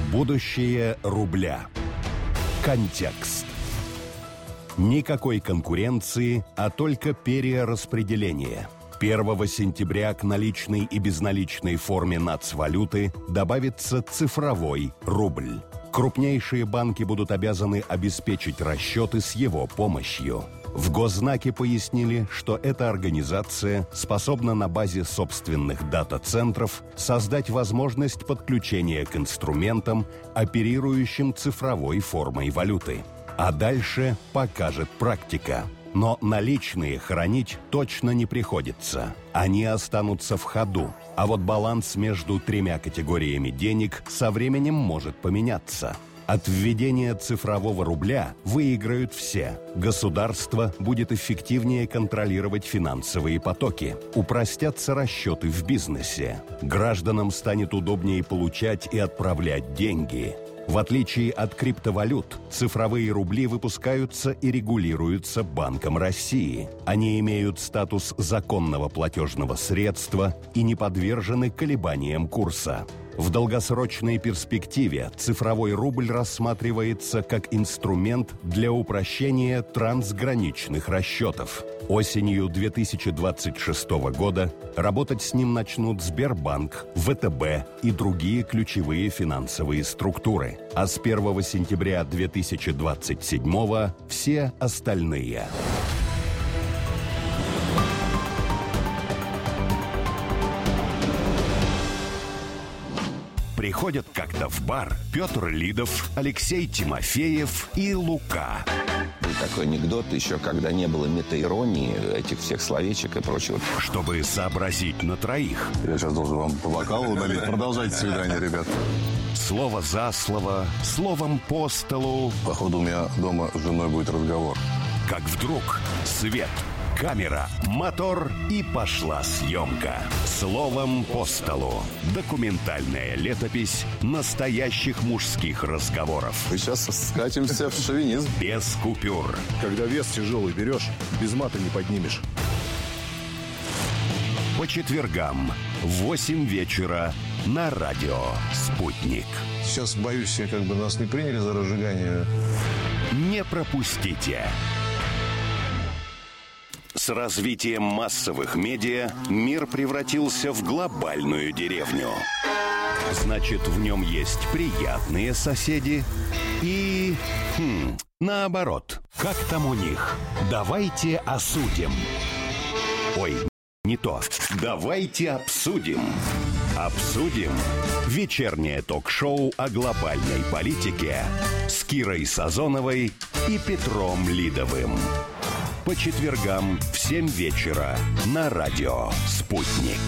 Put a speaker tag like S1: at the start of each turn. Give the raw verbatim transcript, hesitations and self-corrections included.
S1: Будущее рубля. Контекст. Никакой конкуренции, а только перераспределение. первого сентября к наличной и безналичной форме нацвалюты добавится цифровой рубль. Крупнейшие банки будут обязаны обеспечить расчеты с его помощью. В Госзнаке пояснили, что эта организация способна на базе собственных дата-центров создать возможность подключения к инструментам, оперирующим цифровой формой валюты. А дальше покажет практика. Но наличные хранить точно не приходится. Они останутся в ходу. А вот баланс между тремя категориями денег со временем может поменяться. От введения цифрового рубля выиграют все. Государство будет эффективнее контролировать финансовые потоки. Упростятся расчеты в бизнесе. Гражданам станет удобнее получать и отправлять деньги. В отличие от криптовалют, цифровые рубли выпускаются и регулируются Банком России. Они имеют статус законного платежного средства и не подвержены колебаниям курса. В долгосрочной перспективе цифровой рубль рассматривается как инструмент для упрощения трансграничных расчетов. Осенью две тысячи двадцать шестого года работать с ним начнут Сбербанк, вэ тэ бэ и другие ключевые финансовые структуры. А с первого сентября две тысячи двадцать седьмого все остальные. Приходят как-то в бар Петр Лидов, Алексей Тимофеев и Лука.
S2: Такой анекдот, еще когда не было метаиронии, этих всех словечек и прочего.
S1: Чтобы сообразить на троих.
S3: Я сейчас должен вам по бокалу налить. Продолжайте свидание, ребят.
S1: Слово за слово, словом по столу.
S3: Походу, у меня дома с женой будет разговор.
S1: Как вдруг свет, камера, мотор и пошла съемка. Словом по столу. Документальная летопись настоящих мужских разговоров.
S3: Мы сейчас скатимся в шовинизм.
S1: Без купюр.
S4: Когда вес тяжелый берешь, без мата не поднимешь.
S1: По четвергам в восемь вечера на радио «Спутник».
S4: Сейчас, боюсь, я как бы нас не приняли за разжигание.
S1: Не пропустите. С развитием массовых медиа мир превратился в глобальную деревню. Значит, в нем есть приятные соседи и... Хм, наоборот. Как там у них? Давайте осудим. Ой, не то. Давайте обсудим. Обсудим. Вечернее ток-шоу о глобальной политике с Кирой Сазоновой и Петром Лидовым. По четвергам в семь вечера на радио «Спутник».